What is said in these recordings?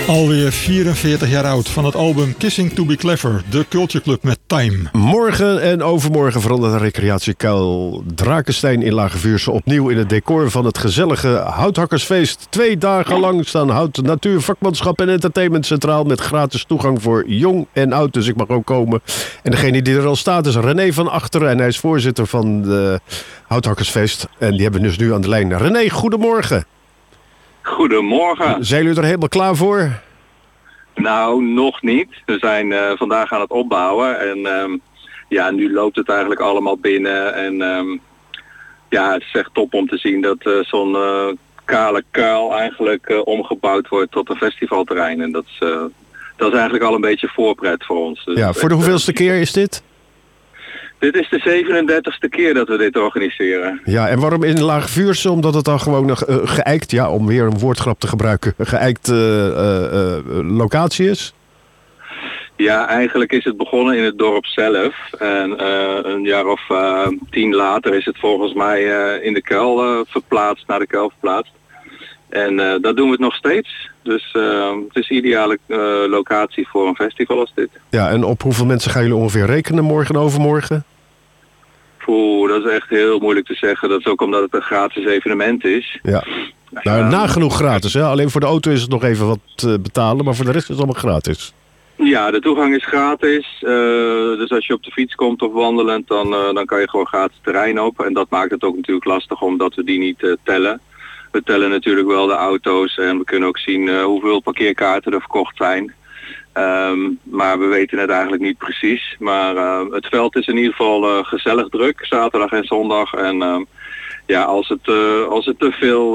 Alweer 44 jaar oud van het album Kissing to be Clever, de Culture Club met Time. Morgen en overmorgen verandert de recreatiekuil Drakenstein in Lage Vuursche opnieuw in het decor van het gezellige Houthakkersfeest. 2 dagen lang staan hout, natuur, vakmanschap en entertainment centraal met gratis toegang voor jong en oud. Dus ik mag ook komen. En degene die er al staat is René van Achteren en hij is voorzitter van de Houthakkersfeest. En die hebben we dus nu aan de lijn. René, goedemorgen. Goedemorgen. Zijn jullie er helemaal klaar voor? Nou, nog niet. We zijn vandaag aan het opbouwen en nu loopt het eigenlijk allemaal binnen. En het is echt top om te zien dat zo'n kale kuil eigenlijk omgebouwd wordt tot een festivalterrein. En dat is eigenlijk al een beetje voorpret voor ons. Dus ja, voor de hoeveelste keer is dit? Dit is de 37e keer dat we dit organiseren. Ja, en waarom in Lage Vuursche? Omdat het dan gewoon een geëikt, ja, om weer een woordgrap te gebruiken, een geëikt locatie is? Ja, eigenlijk is het begonnen in het dorp zelf. En een jaar of 10 later is het volgens mij in de kuil verplaatst, naar de kuil verplaatst. En dat doen we het nog steeds. Dus het is een ideale locatie voor een festival als dit. Ja, en op hoeveel mensen gaan jullie ongeveer rekenen morgen en overmorgen? Dat is echt heel moeilijk te zeggen. Dat is ook omdat het een gratis evenement is. Ja. Nou, nagenoeg gratis. Hè? Alleen voor de auto is het nog even wat betalen, maar voor de rest is het allemaal gratis. Ja, de toegang is gratis. Dus als je op de fiets komt of wandelend, dan kan je gewoon gratis terrein op. En dat maakt het ook natuurlijk lastig omdat we die niet tellen. We tellen natuurlijk wel de auto's en we kunnen ook zien hoeveel parkeerkaarten er verkocht zijn. Maar we weten het eigenlijk niet precies. Maar het veld is in ieder geval gezellig druk, zaterdag en zondag. En als er te veel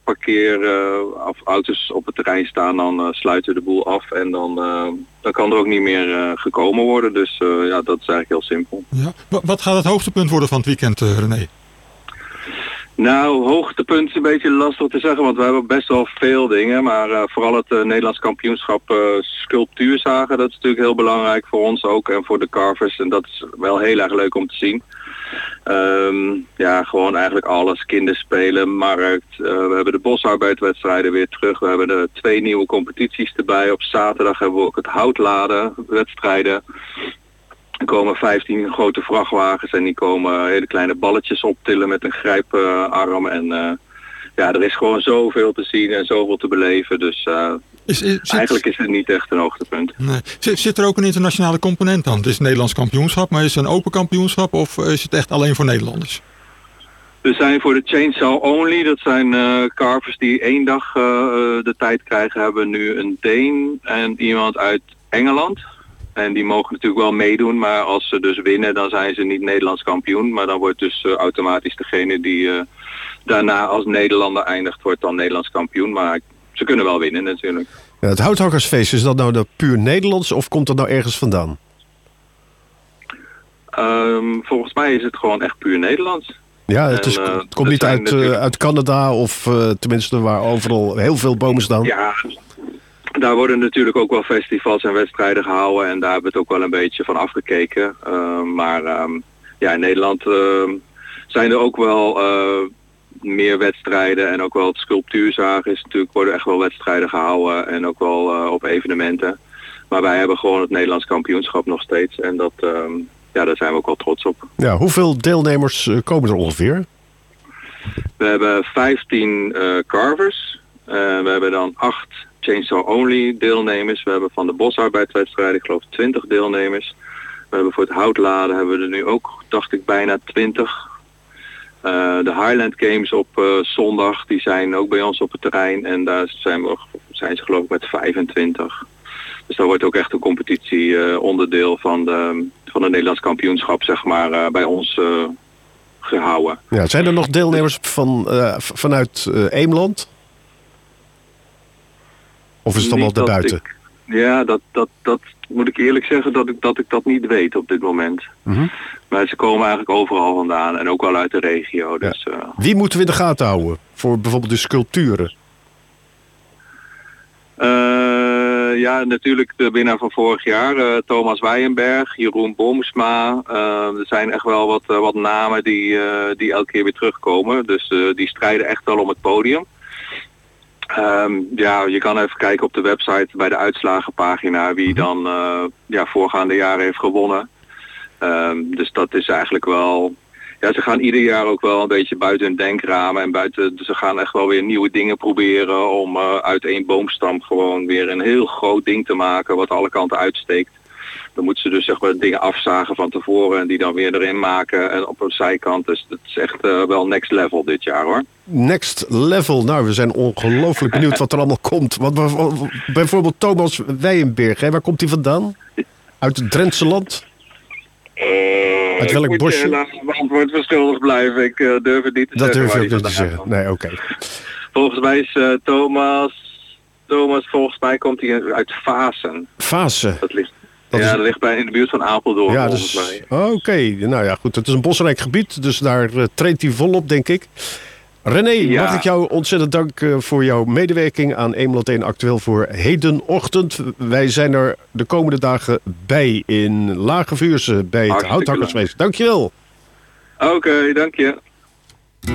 auto's op het terrein staan, dan sluiten we de boel af. En dan kan er ook niet meer gekomen worden. Dus dat is eigenlijk heel simpel. Ja. Wat gaat het hoogtepunt worden van het weekend, René? Nou, hoogtepunt is een beetje lastig te zeggen, want we hebben best wel veel dingen. Maar vooral het Nederlands kampioenschap sculptuurzagen, dat is natuurlijk heel belangrijk voor ons ook en voor de carvers. En dat is wel heel erg leuk om te zien. Gewoon eigenlijk alles. Kinderspelen, markt. We hebben de bosarbeidwedstrijden weer terug. We hebben er 2 nieuwe competities erbij. Op zaterdag hebben we ook het houtladen wedstrijden. Er komen 15 grote vrachtwagens en die komen hele kleine balletjes optillen met een grijparm. En er is gewoon zoveel te zien en zoveel te beleven. Dus eigenlijk is het niet echt een hoogtepunt. Nee. Zit er ook een internationale component aan? Het is het Nederlands kampioenschap, maar is het een open kampioenschap of is het echt alleen voor Nederlanders? We zijn voor de Chainsaw Only. Dat zijn carvers die 1 dag de tijd krijgen. Hebben nu een Deen en iemand uit Engeland. En die mogen natuurlijk wel meedoen, maar als ze dus winnen, dan zijn ze niet Nederlands kampioen. Maar dan wordt dus automatisch degene die daarna als Nederlander eindigt, wordt dan Nederlands kampioen. Maar ze kunnen wel winnen natuurlijk. Ja, het Houthakkersfeest, is dat nou puur Nederlands of komt dat nou ergens vandaan? Volgens mij is het gewoon echt puur Nederlands. Ja, het komt niet uit Canada of tenminste waar overal heel veel bomen staan. Ja. Daar worden natuurlijk ook wel festivals en wedstrijden gehouden en daar hebben we het ook wel een beetje van afgekeken. In Nederland zijn er ook wel meer wedstrijden en ook wel het sculptuurzagen is natuurlijk, worden echt wel wedstrijden gehouden en ook wel op evenementen. Maar wij hebben gewoon het Nederlands kampioenschap nog steeds en daar zijn we ook wel trots op. Ja, hoeveel deelnemers komen er ongeveer? We hebben 15 carvers. We hebben dan 8 Chainsaw Only deelnemers. We hebben van de bosarbeidwedstrijden, ik geloof 20 deelnemers. We hebben voor het houtladen hebben we er nu ook, dacht ik, bijna 20. De Highland Games op zondag, die zijn ook bij ons op het terrein. En daar zijn ze geloof ik met 25. Dus daar wordt ook echt een competitie onderdeel van het Nederlands kampioenschap, zeg maar, bij ons gehouden. Ja, zijn er nog deelnemers vanuit Eemland? Of is het allemaal daarbuiten? Dat moet ik eerlijk zeggen dat ik dat niet weet op dit moment. Mm-hmm. Maar ze komen eigenlijk overal vandaan en ook wel uit de regio. Ja. Dus, wie moeten we in de gaten houden voor bijvoorbeeld de sculpturen? Natuurlijk de winnaar van vorig jaar, Thomas Weijenberg, Jeroen Boomsma. Er zijn echt wel wat namen die elke keer weer terugkomen. Dus die strijden echt wel om het podium. Ja, je kan even kijken op de website bij de uitslagenpagina wie dan voorgaande jaren heeft gewonnen. Dus dat is eigenlijk wel... Ja, ze gaan ieder jaar ook wel een beetje buiten hun denkramen en dus ze gaan echt wel weer nieuwe dingen proberen om uit één boomstam gewoon weer een heel groot ding te maken wat alle kanten uitsteekt. Dan moeten ze dus zeg maar dingen afzagen van tevoren en die dan weer erin maken en op een zijkant. Dus dat is echt wel next level dit jaar hoor. Next level. Nou, we zijn ongelooflijk benieuwd wat er allemaal komt. Bijvoorbeeld Thomas Wijenberg, hè? Waar komt hij vandaan? Uit het Drentse land? Uit welk bosje? Ik moet helaas mijn antwoord verschuldigd blijven. Ik durf het niet te zeggen. Dat durf je ook niet te zeggen. Nee, oké. Volgens mij is Thomas, volgens mij komt hij uit Vaassen. Vaassen? Dat ligt in de buurt van Apeldoorn, ja, volgens mij. Oké, nou ja, goed. Het is een bosrijk gebied, dus daar treedt hij volop, denk ik. René, mag ik jou ontzettend danken voor jouw medewerking aan Eemland 1 Actueel voor hedenochtend. Wij zijn er de komende dagen bij in Lage Vuursche bij het Houthakkersfeest. Dankjewel. Oké, dank je.